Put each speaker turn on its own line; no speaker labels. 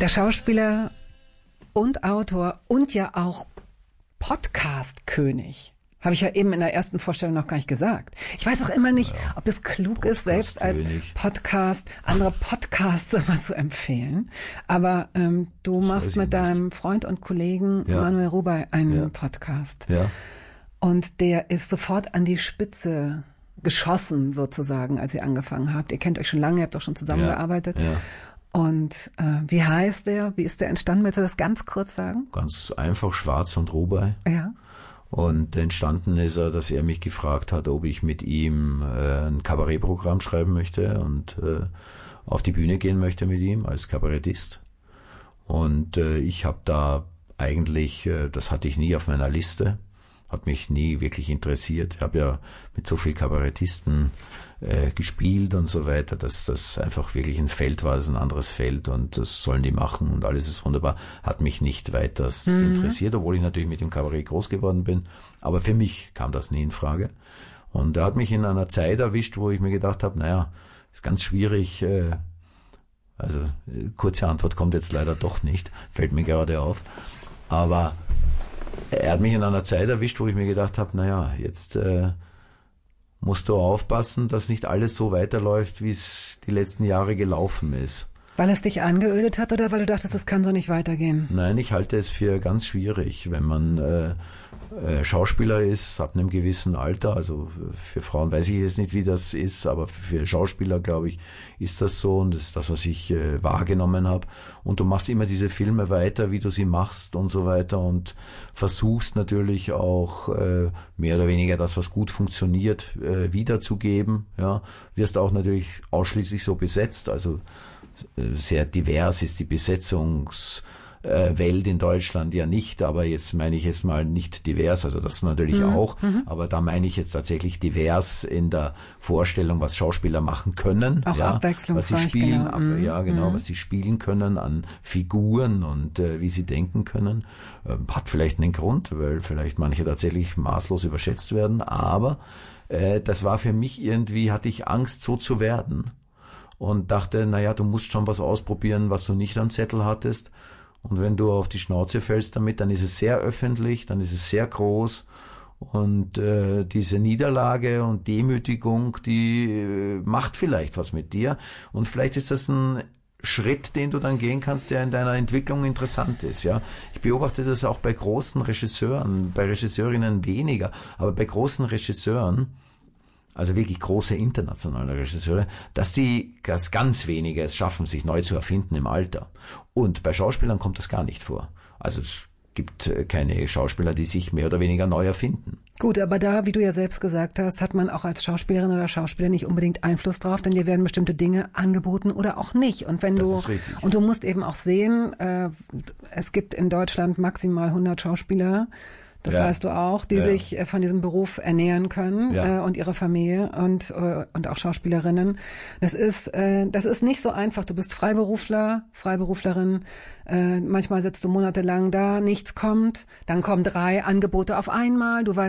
Der Schauspieler und Autor und ja auch Podcast-König. Habe ich ja eben in der ersten Vorstellung noch gar nicht gesagt. Ich weiß auch immer nicht, ob das klug ist, selbst als Podcast andere Podcasts immer zu empfehlen. Aber du machst mit deinem Freund und Kollegen Manuel Rubey einen Podcast.
Ja.
Und der ist sofort an die Spitze geschossen, sozusagen, als ihr angefangen habt. Ihr kennt euch schon lange, ihr habt auch schon zusammengearbeitet.
Ja.
Und wie heißt der? Wie ist der entstanden? Willst du das ganz kurz sagen?
Ganz einfach, Schwarz und Rubey.
Ja.
Und entstanden ist er, dass er mich gefragt hat, ob ich mit ihm ein Kabarettprogramm schreiben möchte und auf die Bühne gehen möchte mit ihm als Kabarettist. Und ich habe da eigentlich, das hatte ich nie auf meiner Liste, hat mich nie wirklich interessiert. Ich habe ja mit so vielen Kabarettisten gespielt und so weiter, dass das einfach wirklich ein Feld war, das ist ein anderes Feld und das sollen die machen und alles ist wunderbar. Hat mich nicht weiter interessiert, obwohl ich natürlich mit dem Kabarett groß geworden bin. Aber für mich kam das nie in Frage. Und er hat mich in einer Zeit erwischt, wo ich mir gedacht habe, naja, ist ganz schwierig, also kurze Antwort kommt jetzt leider doch nicht, fällt mir gerade auf. Aber er hat mich in einer Zeit erwischt, wo ich mir gedacht habe, naja, jetzt musst du aufpassen, dass nicht alles so weiterläuft, wie es die letzten Jahre gelaufen ist.
Weil es dich angeödet hat oder weil du dachtest, das kann so nicht weitergehen?
Nein, ich halte es für ganz schwierig, wenn man Schauspieler ist, ab einem gewissen Alter, also für Frauen weiß ich jetzt nicht, wie das ist, aber für Schauspieler, glaube ich, ist das so und das ist das, was ich wahrgenommen habe. Und du machst immer diese Filme weiter, wie du sie machst und so weiter und versuchst natürlich auch mehr oder weniger das, was gut funktioniert, wiederzugeben. Ja, wirst auch natürlich ausschließlich so besetzt, also sehr divers ist die Besetzungswelt in Deutschland ja nicht, aber jetzt meine ich jetzt mal nicht divers, also das natürlich auch, aber da meine ich jetzt tatsächlich divers in der Vorstellung, was Schauspieler machen können,
auch abwechslungsreich,
was sie spielen,
genau.
was sie spielen können an Figuren und wie sie denken können, hat vielleicht einen Grund, weil vielleicht manche tatsächlich maßlos überschätzt werden, aber das war für mich irgendwie, hatte ich Angst, so zu werden. Und dachte, naja, du musst schon was ausprobieren, was du nicht am Zettel hattest. Und wenn du auf die Schnauze fällst damit, dann ist es sehr öffentlich, dann ist es sehr groß. Und diese Niederlage und Demütigung, die macht vielleicht was mit dir. Und vielleicht ist das ein Schritt, den du dann gehen kannst, der in deiner Entwicklung interessant ist. Ja, ich beobachte das auch bei großen Regisseuren, bei Regisseurinnen weniger, aber bei großen Regisseuren, also wirklich große internationale Regisseure, dass ganz wenige es schaffen, sich neu zu erfinden im Alter. Und bei Schauspielern kommt das gar nicht vor. Also es gibt keine Schauspieler, die sich mehr oder weniger neu erfinden.
Gut, aber da, wie du ja selbst gesagt hast, hat man auch als Schauspielerin oder Schauspieler nicht unbedingt Einfluss drauf, denn dir werden bestimmte Dinge angeboten oder auch nicht. Und wenn du und du musst eben auch sehen, es gibt in Deutschland maximal 100 Schauspieler. Das weißt du auch, die sich von diesem Beruf ernähren können und ihre Familie und auch Schauspielerinnen. Das ist nicht so einfach. Du bist Freiberufler, Freiberuflerin. Manchmal sitzt du monatelang da, nichts kommt. Dann kommen 3 Angebote auf einmal. Du weißt